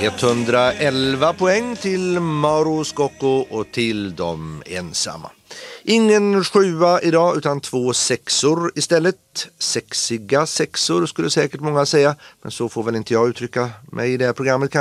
111 poäng till Mauro Scocco och till de ensamma. Ingen 7 idag utan 2 6-or istället. Sexiga 6-or skulle säkert många säga, men så får väl inte jag uttrycka mig i det här programmet.